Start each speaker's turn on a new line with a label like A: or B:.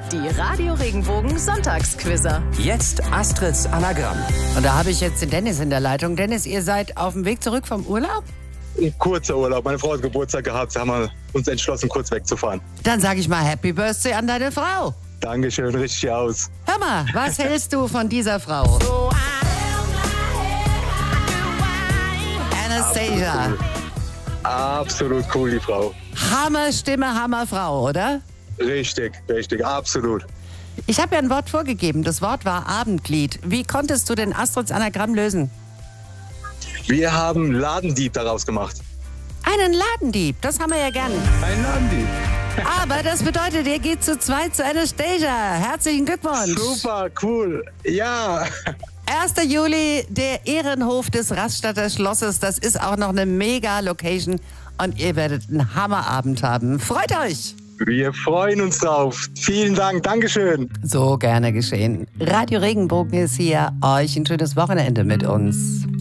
A: Die Radio Regenbogen Sonntagsquizzer.
B: Jetzt Astrids Anagramm.
C: Und da habe ich jetzt den Dennis in der Leitung. Dennis, ihr seid auf dem Weg zurück vom Urlaub?
D: Ein kurzer Urlaub. Meine Frau hat Geburtstag gehabt. Da haben wir uns entschlossen, kurz wegzufahren.
C: Dann sage ich mal Happy Birthday an deine Frau.
D: Dankeschön, richtig aus.
C: Hör mal, was hältst du von dieser Frau? Anastasia.
D: Absolut cool, die Frau.
C: Hammerstimme, Hammerfrau, oder?
D: Richtig, absolut.
C: Ich habe ja ein Wort vorgegeben. Das Wort war Abendglied. Wie konntest du den Astrids Anagramm lösen?
D: Wir haben Ladendieb daraus gemacht.
C: Einen Ladendieb, das haben wir ja gern.
D: Ein Ladendieb.
C: Aber das bedeutet, ihr geht zu zweit zu Anastasia. Herzlichen Glückwunsch.
D: Super, cool. Ja.
C: 1. Juli, der Ehrenhof des Rastatter Schlosses. Das ist auch noch eine Mega-Location. Und ihr werdet einen Hammerabend haben. Freut euch!
D: Wir freuen uns drauf. Vielen Dank. Dankeschön.
C: So gerne geschehen. Radio Regenbogen ist hier. Euch ein schönes Wochenende mit uns.